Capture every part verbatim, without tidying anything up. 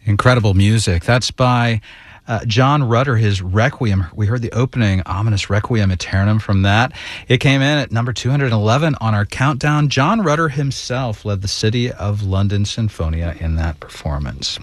Incredible music. That's by uh, John Rutter, his Requiem. We heard the opening, ominous Requiem Aeternam from that. It came in at number two hundred eleven on our countdown. John Rutter himself led the City of London Sinfonia in that performance.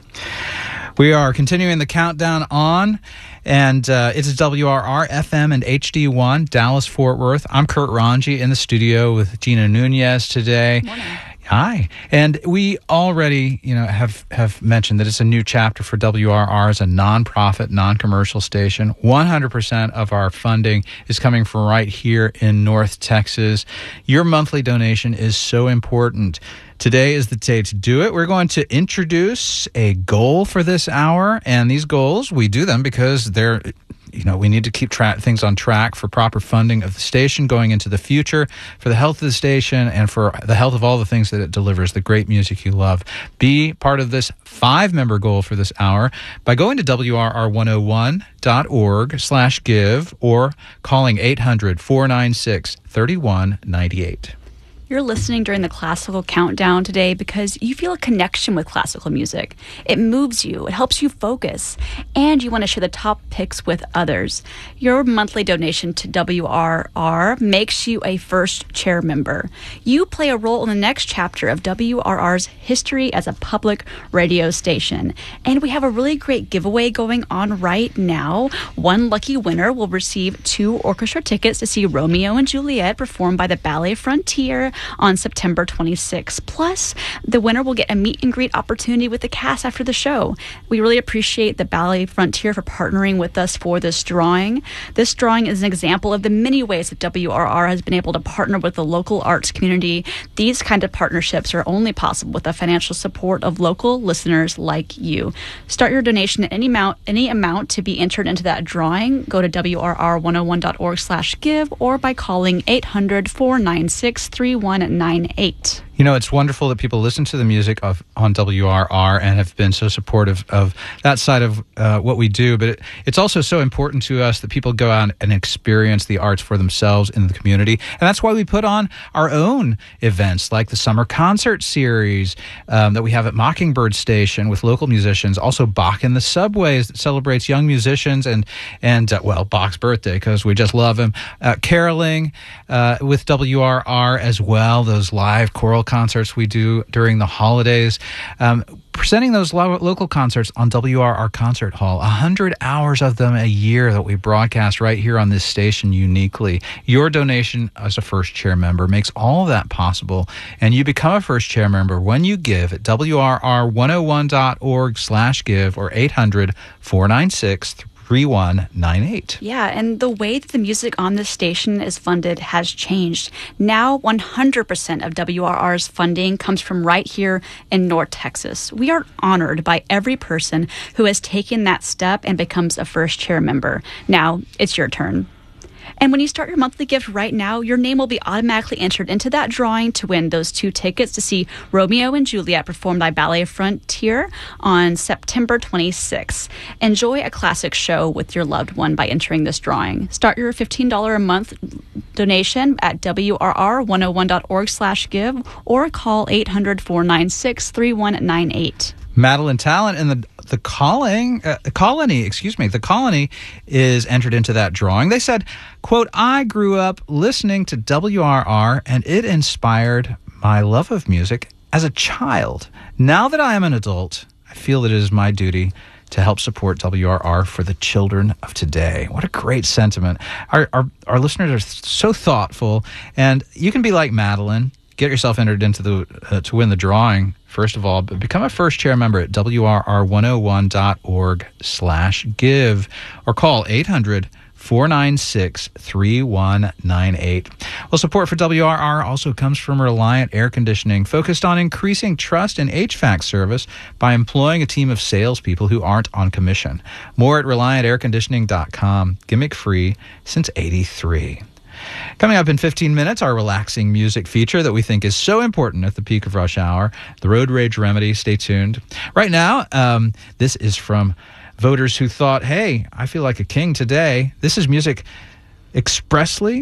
We are continuing the countdown on, and uh, it's W R R, F M, and H D one, Dallas-Fort Worth. I'm Kurt Ranji in the studio with Gina Nunez today. Morning. Hi. And we already, you know, have, have mentioned that it's a new chapter for W R R as a nonprofit, non-commercial station. one hundred percent of our funding is coming from right here in North Texas. Your monthly donation is so important. Today is the day to do it. We're going to introduce a goal for this hour, and these goals, we do them because they're, you know, we need to keep tra- things on track for proper funding of the station going into the future, for the health of the station, and for the health of all the things that it delivers, the great music you love. Be part of this five-member goal for this hour by going to W R R one oh one dot org slash give or calling eight hundred, four nine six, three one nine eight. You're listening during the Classical Countdown today because you feel a connection with classical music. It moves you, it helps you focus, and you want to share the top picks with others. Your monthly donation to W R R makes you a first chair member. You play a role in the next chapter of W R R's history as a public radio station. And we have a really great giveaway going on right now. One lucky winner will receive two orchestra tickets to see Romeo and Juliet performed by the Ballet Frontier on September twenty-sixth. Plus, the winner will get a meet and greet opportunity with the cast after the show. We really appreciate the Ballet Frontier for partnering with us for this drawing. This drawing is an example of the many ways that W R R has been able to partner with the local arts community. These kind of partnerships are only possible with the financial support of local listeners like you. Start your donation at any amount, any amount to be entered into that drawing. Go to W R R one oh one dot org slash give or by calling eight hundred, four nine six, three one nine eight. You know, it's wonderful that people listen to the music of on W R R and have been so supportive of that side of uh, what we do. But it, it's also so important to us that people go out and experience the arts for themselves in the community. And that's why we put on our own events like the Summer Concert Series um, that we have at Mockingbird Station with local musicians. Also, Bach in the Subways that celebrates young musicians and, and uh, well, Bach's birthday because we just love him. Uh, caroling uh, with W R R as well, those live choral concerts we do during the holidays. Um, presenting those lo- local concerts on W R R Concert Hall, one hundred hours of them a year that we broadcast right here on this station uniquely. Your donation as a first chair member makes all of that possible, and you become a first chair member when you give at W R R one oh one dot org slash give or eight hundred, four nine six, three one nine eight. Yeah, and the way that the music on this station is funded has changed. Now, one hundred percent of W R R's funding comes from right here in North Texas. We are honored by every person who has taken that step and becomes a first chair member. Now, it's your turn. And when you start your monthly gift right now, your name will be automatically entered into that drawing to win those two tickets to see Romeo and Juliet performed by Ballet Frontier on September twenty-sixth. Enjoy a classic show with your loved one by entering this drawing. Start your fifteen dollars a month donation at W R R one oh one dot org slash give or call eight hundred, four nine six, three one nine eight. Madeline Talent and the the calling uh, colony, excuse me, the colony is entered into that drawing. They said, quote, "I grew up listening to W R R and it inspired my love of music as a child. Now that I am an adult, I feel that it is my duty to help support W R R for the children of today." What a great sentiment. Our our, our listeners are so thoughtful, and you can be like Madeline. Get yourself entered into the uh, to win the drawing. First of all, become a first chair member at W R R one oh one dot org slash give or call eight hundred, four nine six, three one nine eight. Well, support for W R R also comes from Reliant Air Conditioning, focused on increasing trust in H V A C service by employing a team of salespeople who aren't on commission. More at reliant air conditioning dot com. Gimmick free since eighty-three. Coming up in fifteen minutes, our relaxing music feature that we think is so important at the peak of rush hour, the Road Rage Remedy. Stay tuned. Right now, um, this is from voters who thought, hey, I feel like a king today. This is music expressly